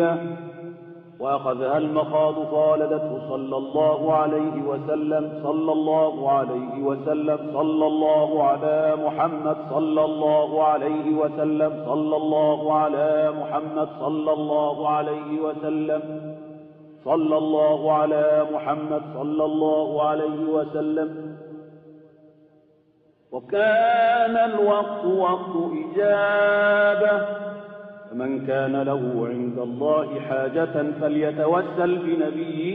وأخذها المخاض فولدته صلى الله عليه وسلم صلى الله عليه وسلم صلى الله على محمد صلى الله عليه وسلم صلى الله على محمد صلى الله عليه وسلم صلى الله على محمد صلى الله عليه وسلم. وكان الوقت وقت إجابة، فمن كان له عند الله حاجة فليتوسل بنبيه